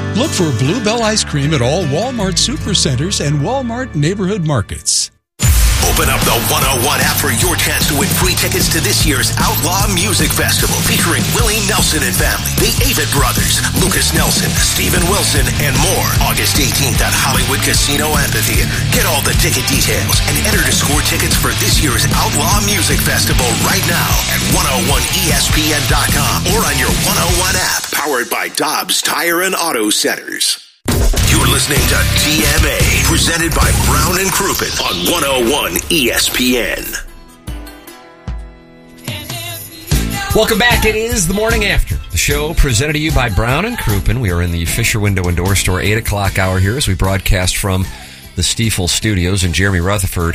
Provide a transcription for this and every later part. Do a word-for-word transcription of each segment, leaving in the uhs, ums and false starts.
Look for Bluebell Ice Cream at all Walmart Supercenters and Walmart Neighborhood Markets. Open up the one oh one app for your chance to win free tickets to this year's Outlaw Music Festival featuring Willie Nelson and family, the Avett Brothers, Lucas Nelson, Steven Wilson, and more. August eighteenth at Hollywood Casino Amphitheater. Get all the ticket details and enter to score tickets for this year's Outlaw Music Festival right now at one oh one E S P N dot com or on your one oh one app, powered by Dobbs Tire and Auto Centers. You're listening to T M A, presented by Brown and Crouppen on one oh one E S P N. Welcome back. It is the morning after. The show presented to you by Brown and Crouppen. We are in the Fisher Window and Door Store eight o'clock hour here as we broadcast from the Stiefel Studios. And Jeremy Rutherford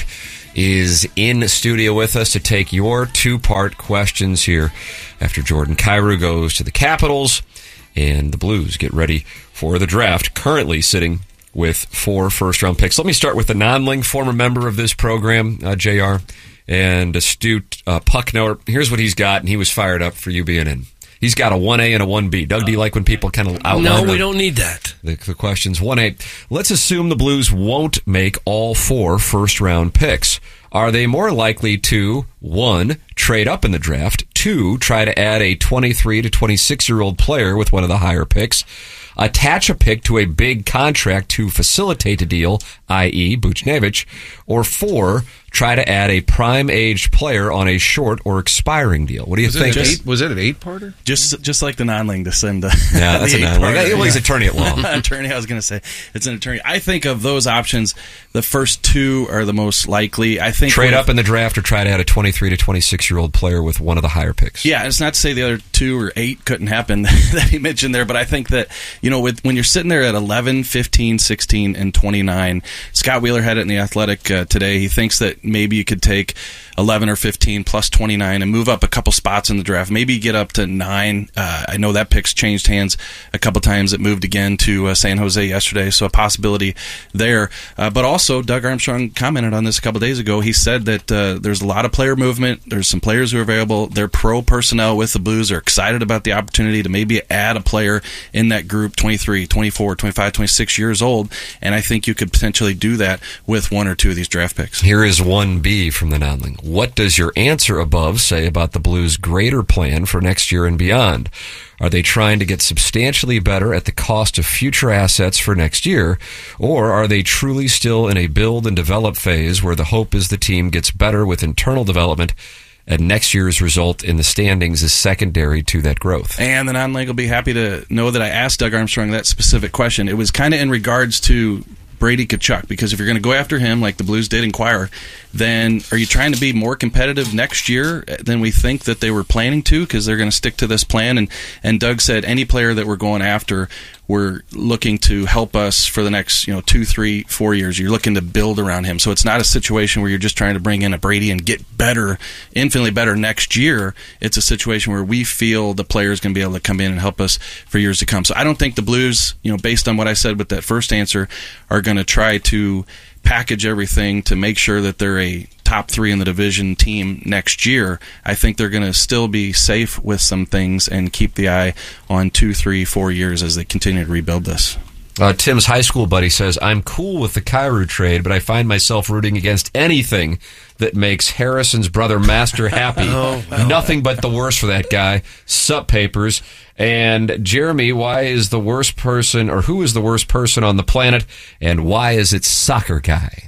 is in studio with us to take your two-part questions here after Jordan Kyrou goes to the Capitals and the Blues get ready for the draft, currently sitting with four first-round picks. Let me start with the non-Ling, former member of this program, uh, J R, and astute uh, puck knower. Here's what he's got, and he was fired up for you being in. He's got a one A and a one B. Doug, do you like when people kind of outline? No, we don't need that. The, the questions. one A, let's assume the Blues won't make all four first-round picks. Are they more likely to, one, trade up in the draft, two, try to add a twenty-three to twenty-six-year-old player with one of the higher picks, attach a pick to a big contract to facilitate a deal, that is. Buchnevich, or four, try to add a prime-aged player on a short or expiring deal? What do you was think? It eight, was it an eight-parter? Just just like the non-Ling to send a Yeah, that's a non-Ling. Well, he's yeah. attorney at law. attorney, I was going to say. It's an attorney. I think of those options, the first two are the most likely. I think Trade with, up in the draft or try to add a twenty-three to twenty-six-year-old player with one of the higher picks. Yeah, it's not to say the other two or eight couldn't happen that he mentioned there, but I think that, you know, with when you're sitting there at eleven, fifteen, sixteen, and twenty-nine, Scott Wheeler had it in the Athletic uh, today. He thinks that maybe you could take eleven or fifteen plus twenty-nine and move up a couple spots in the draft. Maybe get up to nine. Uh, I know that pick's changed hands a couple times. It moved again to uh, San Jose yesterday, so a possibility there. Uh, but also, Doug Armstrong commented on this a couple days ago. He said that uh, there's a lot of player movement. There's some players who are available. They're pro personnel with the Blues. Are excited about the opportunity to maybe add a player in that group, twenty-three, twenty-four, twenty-five, twenty-six years old. And I think you could potentially do that with one or two of these draft picks. Here is one B from the non-Ling. What does your answer above say about the Blues' greater plan for next year and beyond? Are they trying to get substantially better at the cost of future assets for next year, or are they truly still in a build and develop phase where the hope is the team gets better with internal development and next year's result in the standings is secondary to that growth? And the non-Ling will be happy to know that I asked Doug Armstrong that specific question. It was kind of in regards to Brady Tkachuk, because if you're going to go after him like the Blues did inquire, then are you trying to be more competitive next year than we think that they were planning to, because they're going to stick to this plan? And and Doug said any player that we're going after, we're looking to help us for the next, you know, two, three, four years. You're looking to build around him. So it's not a situation where you're just trying to bring in a Brady and get better, infinitely better next year. It's a situation where we feel the player is going to be able to come in and help us for years to come. So I don't think the Blues, you know, based on what I said with that first answer, are going to try to package everything to make sure that they're a top three in the division team next year. I think they're going to still be safe with some things and keep the eye on two, three, four years as they continue to rebuild this. Uh, Tim's high school buddy says, I'm cool with the Kyrou trade, but I find myself rooting against anything that makes Harrison's brother Master happy. oh, well. Nothing but the worst for that guy. Sup papers. And Jeremy, why is the worst person, or who is the worst person on the planet, and why is it Soccer Guy?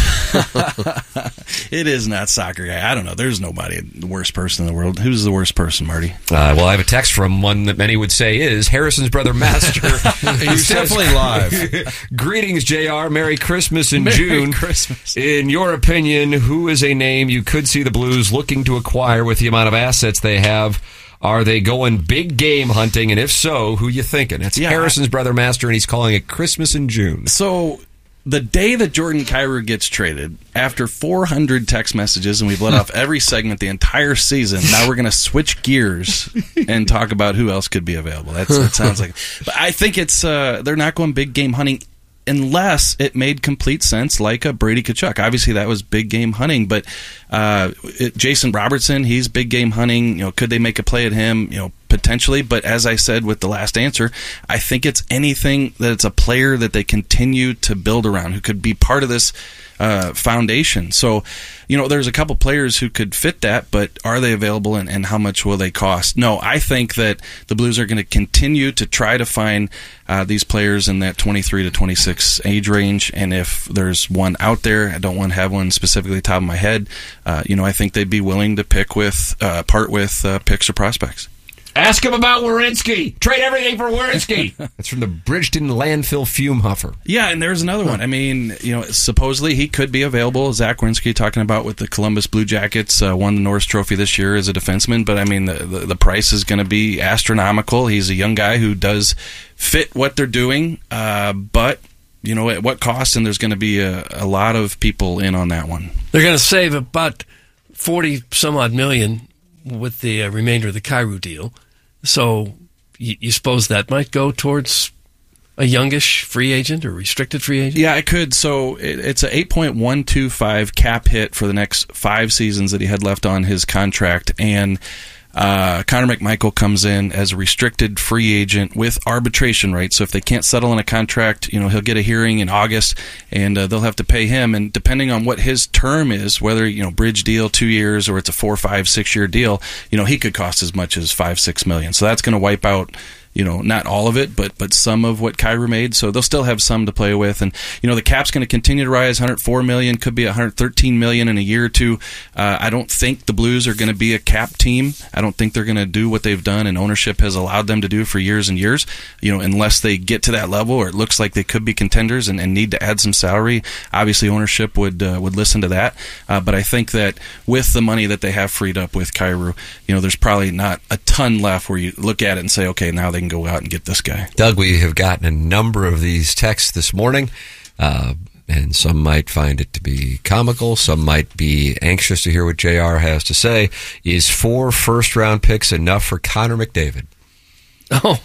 It is not Soccer Guy. I don't know. There's nobody the worst person in the world. Who's the worst person, Marty? Uh, well, I have a text from one that many would say is Harrison's brother Master. He's definitely live. Greetings, J R. Merry Christmas in Merry June. Christmas. In your opinion, who is a name you could see the Blues looking to acquire with the amount of assets they have? Are they going big game hunting? And if so, who you thinking? It's yeah, Harrison's brother Master, and he's calling it Christmas in June. So the day that Jordan Kyrou gets traded, after four hundred text messages, and we've let off every segment the entire season, now we're going to switch gears and talk about who else could be available. That's, that sounds like... But I think it's uh, they're not going big game hunting unless it made complete sense, like a Brady Tkachuk. Obviously, that was big game hunting, but uh, it, Jason Robertson, he's big game hunting. You know, could they make a play at him? You know, potentially. But as I said with the last answer, I think it's anything that it's a player that they continue to build around who could be part of this uh, foundation. So, you know, there's a couple players who could fit that, but are they available and, and how much will they cost? No, I think that the Blues are going to continue to try to find uh, these players in that twenty-three to twenty-six age range. And if there's one out there, I don't want to have one specifically top of my head, uh, you know, I think they'd be willing to pick with, uh, part with uh, picks or prospects. Ask him about Werenski. Trade everything for Werenski. That's from the Bridgeton landfill fume huffer. Yeah, and there's another one. I mean, you know, supposedly he could be available. Zach Werenski talking about with the Columbus Blue Jackets, uh, won the Norris Trophy this year as a defenseman, but I mean, the, the, the price is going to be astronomical. He's a young guy who does fit what they're doing, uh, but, you know, at what cost? And there's going to be a, a lot of people in on that one. They're going to save about forty some odd million with the uh, remainder of the Kyrou deal. So you, you suppose that might go towards a youngish free agent or restricted free agent? Yeah, it could. So it, it's an eight point one two five cap hit for the next five seasons that he had left on his contract. And uh, Connor McMichael comes in as a restricted free agent with arbitration rights. So if they can't settle in a contract, you know, he'll get a hearing in August, and uh, they'll have to pay him. And depending on what his term is, whether, you know, bridge deal, two years, or it's a four, five, six year deal, you know, he could cost as much as five, six million. So that's going to wipe out, you know, not all of it, but but some of what Kyrou made. So they'll still have some to play with. And, you know, the cap's going to continue to rise. one hundred four million dollars, could be one hundred thirteen million dollars in a year or two. Uh, I don't think the Blues are going to be a cap team. I don't think they're going to do what they've done and ownership has allowed them to do for years and years, you know, unless they get to that level or it looks like they could be contenders and, and need to add some salary. Obviously, ownership would uh, would listen to that. Uh, but I think that with the money that they have freed up with Kyrou, you know, there's probably not a ton left where you look at it and say, okay, now they can go out and get this guy. Doug, we have gotten a number of these texts this morning, uh, and some might find it to be comical. Some might be anxious to hear what J R has to say. Is four first-round picks enough for Connor McDavid? Oh.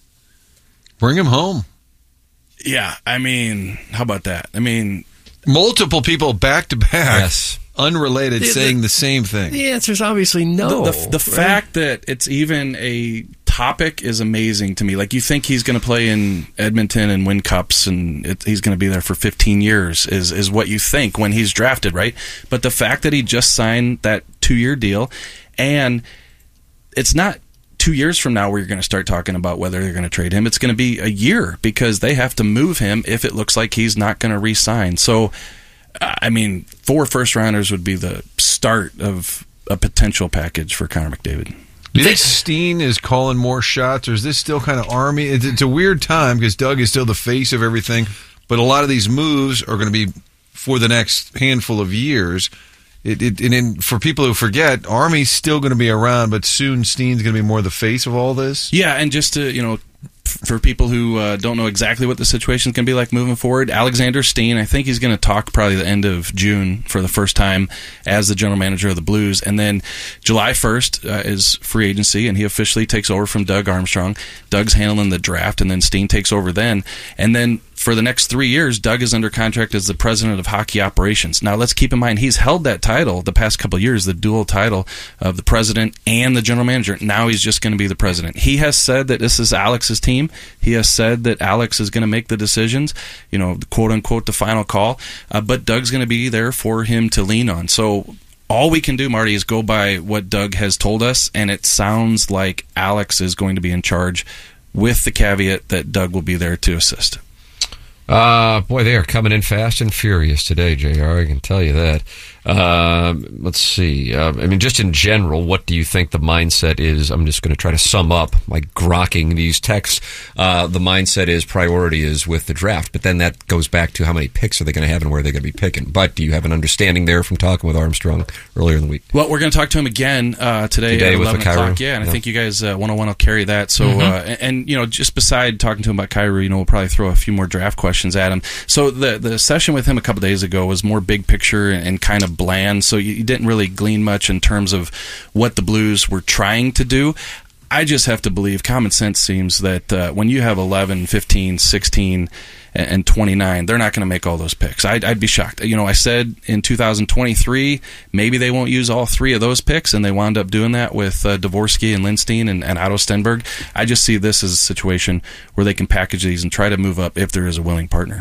Bring him home. Yeah, I mean, how about that? I mean, multiple people back to back. Yes. Unrelated, the, saying the, the same thing. The answer is obviously no. The, the, the right? fact that it's even a topic is amazing to me. Like, you think he's going to play in Edmonton and win cups, and it, he's going to be there for fifteen years is, is what you think when he's drafted, right? But the fact that he just signed that two-year deal, and it's not two years from now where you're going to start talking about whether they're going to trade him. It's going to be a year because they have to move him if it looks like he's not going to re-sign. So, I mean, four first-rounders would be the start of a potential package for Connor McDavid. Do you think Steen is calling more shots, or is this still kind of Army? It's, it's a weird time because Doug is still the face of everything, but a lot of these moves are going to be for the next handful of years. It, it, and in, for people who forget, Army's still going to be around, but soon Steen's going to be more the face of all this. Yeah, and just to, you know, for people who uh, don't know exactly what the situation is going to be like moving forward, Alexander Steen, I think he's going to talk probably the end of June for the first time as the general manager of the Blues. And then July first uh, is free agency, and he officially takes over from Doug Armstrong. Doug's handling the draft, and then Steen takes over then. And then for the next three years, Doug is under contract as the president of hockey operations. Now, let's keep in mind, he's held that title the past couple of years, the dual title of the president and the general manager. Now he's just going to be the president. He has said that this is Alex's team. He has said that Alex is going to make the decisions, you know, quote-unquote, the final call. Uh, but Doug's going to be there for him to lean on. So all we can do, Marty, is go by what Doug has told us, and it sounds like Alex is going to be in charge with the caveat that Doug will be there to assist. Uh, boy, they are coming in fast and furious today, J R. I can tell you that. Uh, let's see. Uh, I mean, just in general, what do you think the mindset is? I'm just going to try to sum up, like grokking these texts. Uh, the mindset is priority is with the draft, but then that goes back to how many picks are they going to have and where they're going to be picking. But do you have an understanding there from talking with Armstrong earlier in the week? Well, we're going to talk to him again uh, today, today at eleven o'clock. Yeah, and yeah. I think you guys uh, one oh one will carry that. So, mm-hmm. uh, and, and, you know, just beside talking to him about Kyrou, you know, we'll probably throw a few more draft questions at him. So the the session with him a couple days ago was more big picture and, and kind of bland, so you, you didn't really glean much in terms of what the Blues were trying to do. I just have to believe, common sense seems that uh, when you have eleven, fifteen, sixteen, and twenty-nine, they're not going to make all those picks. I'd, I'd be shocked. You know, I said in two thousand twenty-three, maybe they won't use all three of those picks, and they wound up doing that with uh, Dvorsky and Lindstein and, and Otto Stenberg. I just see this as a situation where they can package these and try to move up if there is a willing partner.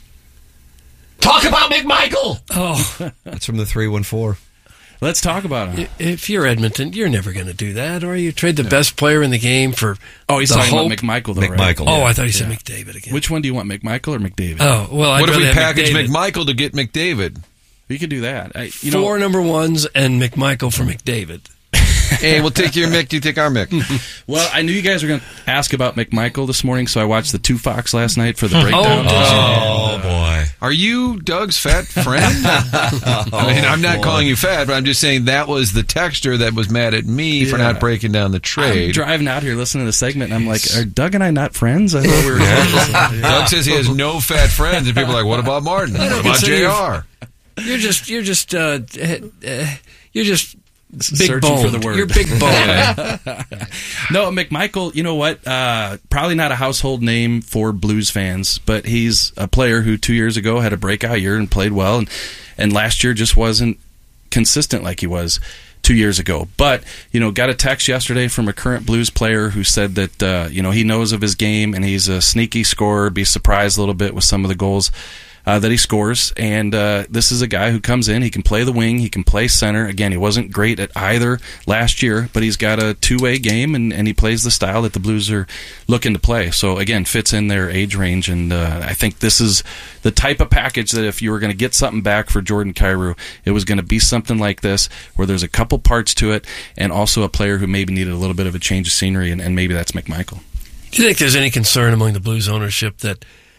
Talk about McMichael. Oh, That's from the three one four. Let's talk about him. if you're Edmonton, you're never going to do that, or you trade the best player in the game for. Oh, he's the talking hope. about McMichael, though, right? McMichael. Oh, yeah. I thought he said Yeah. McDavid again. Which one do you want, McMichael or McDavid? Oh, well, I'd what if we rather have package McDavid. McMichael to get McDavid? We could do that. I, you Four know, number ones and McMichael for McDavid. Hey, we'll take your Mick, you take our Mick. well, I knew you guys were going to ask about McMichael this morning, so I watched the Two Fox last night for the breakdown. did you? Oh, boy. Are you Doug's fat friend? I mean, I'm not calling you fat, but I'm just saying that was the texter that was mad at me for Yeah. not breaking down the I'm trade. driving out here listening to the segment, and I'm like, are Doug and I not friends? I thought we were friends. Doug says he has no fat friends, and people are like, what about Martin? What about consider J you- R? You're just, you're just, uh, uh, you're just big Searching boned. for the word. You're big boned. No, McMichael, you know what? Uh, probably not a household name for Blues fans, but he's a player who two years ago had a breakout year and played well, and, and last year just wasn't consistent like he was two years ago. But, you know, got a text yesterday from a current Blues player who said that, uh, you know, he knows of his game and he's a sneaky scorer, be surprised a little bit with some of the goals Uh, that he scores, and uh, this is a guy who comes in, he can play the wing, he can play center. Again, he wasn't great at either last year, but he's got a two-way game, and, and he plays the style that the Blues are looking to play. So, again, fits in their age range, and uh, I think this is the type of package that if you were going to get something back for Jordan Kyrou, it was going to be something like this, where there's a couple parts to it, and also a player who maybe needed a little bit of a change of scenery, and, and maybe that's McMichael. Do you think there's any concern among the Blues ownership that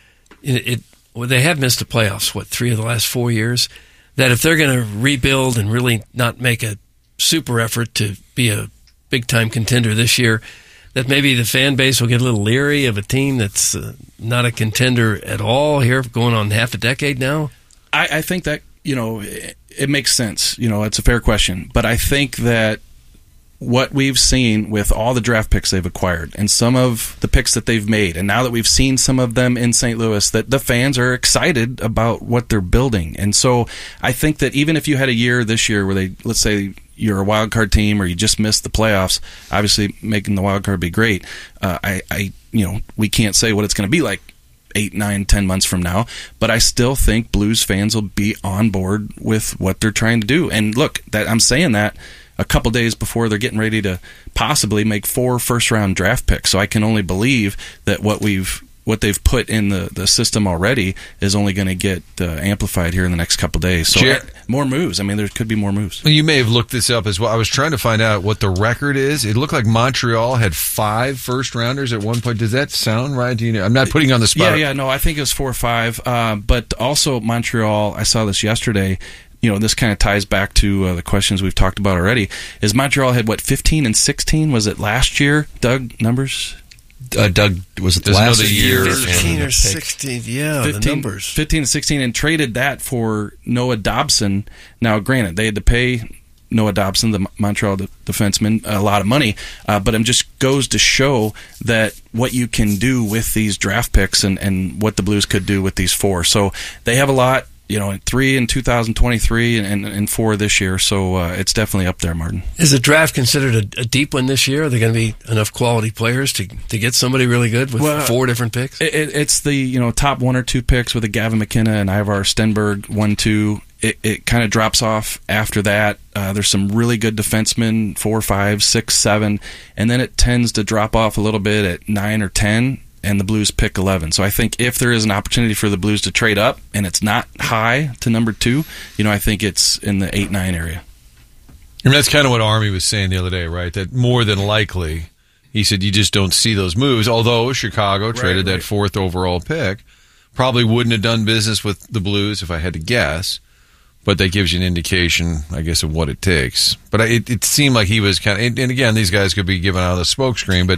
it, it well, they have missed the playoffs, what, three of the last four years, that if they're going to rebuild and really not make a super effort to be a big-time contender this year, that maybe the fan base will get a little leery of a team that's uh, not a contender at all here, going on half a decade now? I, I think that, you know, it, it makes sense. You know, it's a fair question. But I think that what we've seen with all the draft picks they've acquired and some of the picks that they've made, and now that we've seen some of them in Saint Louis, that the fans are excited about what they're building. And so I think that even if you had a year this year where they, let's say you're a wild card team or you just missed the playoffs, obviously making the wild card would be great. Uh, I, I, you know, we can't say what it's going to be like eight, nine, ten months from now, but I still think Blues fans will be on board with what they're trying to do. And look, that I'm saying that a couple days before they're getting ready to possibly make four first-round draft picks. So I can only believe that what we've what they've put in the, the system already is only going to get uh, amplified here in the next couple days. So Jer- uh, more moves. I mean, there could be more moves. Well, you may have looked this up as well. I was trying to find out what the record is. It looked like Montreal had five first-rounders at one point. Does that sound right? Do you know? I'm not putting you on the spot. Yeah, yeah, no, I think it was four or five. Uh, but also Montreal, I saw this yesterday. You know, this kind of ties back to uh, the questions we've talked about already. Is Montreal had, what, fifteen and sixteen? Was it last year? Doug, numbers? Uh, Doug, was it the There's last another year? year. and fifteen the or pick? sixteen, yeah, the numbers. fifteen and sixteen, and traded that for Noah Dobson. Now, granted, they had to pay Noah Dobson, the Montreal de- defenseman, a lot of money, uh, but it just goes to show that what you can do with these draft picks and, and what the Blues could do with these four. So they have a lot. You know, three in two thousand twenty-three and, and, and four this year, so uh, it's definitely up there, Martin. Is the draft considered a, a deep one this year? Are there going to be enough quality players to to get somebody really good with Well, four different picks? It, it, it's the you know top one or two picks with a Gavin McKenna and Ivar Stenberg, one, two. It, it kind of drops off after that. Uh, there's some really good defensemen, four, five, six, seven, and then it tends to drop off a little bit at nine or ten. And the Blues pick eleven. So I think if there is an opportunity for the Blues to trade up, and it's not high to number two, you know, I think it's in the eight nine area. I mean, that's kind of what Army was saying the other day, right? That more than likely, he said you just don't see those moves. Although Chicago traded right. that fourth overall pick, probably wouldn't have done business with the Blues if I had to guess. But that gives you an indication, I guess, of what it takes. But it, it seemed like he was kind of, and again, these guys could be given out of the smokescreen, but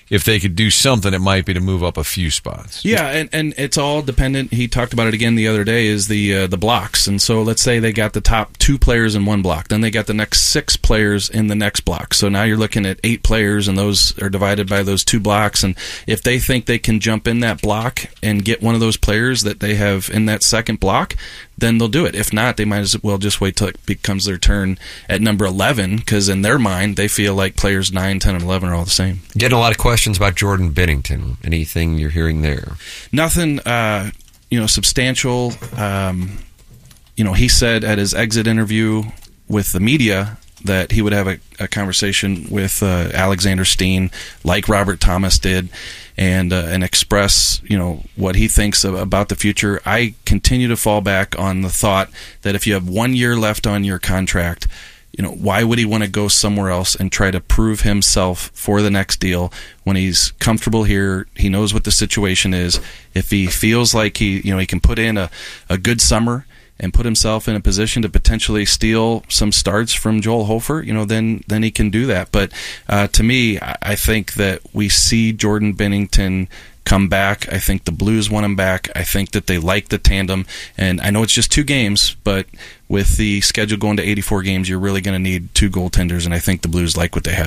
if they could do something, it might be to move up a few spots. Yeah, and, and it's all dependent. He talked about it again the other day, is the uh, the blocks. And so let's say they got the top two players in one block. Then they got the next six players in the next block. So now you're looking at eight players, and those are divided by those two blocks. And if they think they can jump in that block and get one of those players that they have in that second block, then they'll do it. If not, they might as well just wait till it becomes their turn at number eleven, because in their mind, they feel like players nine, ten, and eleven are all the same. Getting a lot of questions about Jordan Binnington. Anything you're hearing there? Nothing, uh, you know, substantial. Um, you know, he said at his exit interview with the media that he would have a, a conversation with uh, Alexander Steen, like Robert Thomas did, and uh, and express, you know, what he thinks of, about the future. I continue to fall back on the thought that if you have one year left on your contract, you know, why would he want to go somewhere else and try to prove himself for the next deal when he's comfortable here? He knows what the situation is. If he feels like he, you know, he can put in a, a good summer and put himself in a position to potentially steal some starts from Joel Hofer, you know, then then he can do that. But uh, to me, I, I think that we see Jordan Binnington come back. I think the Blues want him back. I think that they like the tandem. And I know it's just two games, but with the schedule going to eighty-four games, you're really going to need two goaltenders, and I think the Blues like what they have.